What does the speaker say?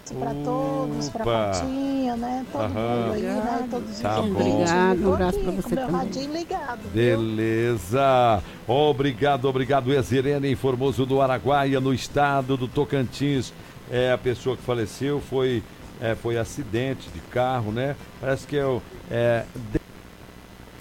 abraço para todos, para Opa. Patinha, né? Todo mundo aí, né? Todos os Tá bom. ouvintes. Obrigado, Eu tô um abraço aqui pra você com meu também. radinho ligado, viu? Beleza. Obrigado, Exirene, em Formoso do Araguaia, no estado do Tocantins. A pessoa que faleceu foi acidente de carro, né? Parece que é